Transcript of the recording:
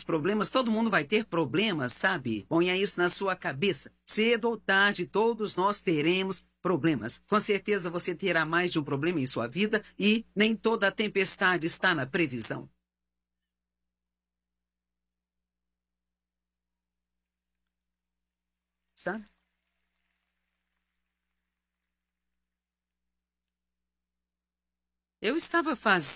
teremos problemas, todo mundo vai ter problemas, sabe? Ponha isso na sua cabeça. Cedo ou tarde, todos nós teremos problemas. Com certeza você terá mais de um problema em sua vida e nem toda a tempestade está na previsão. Sabe? Eu estava fazendo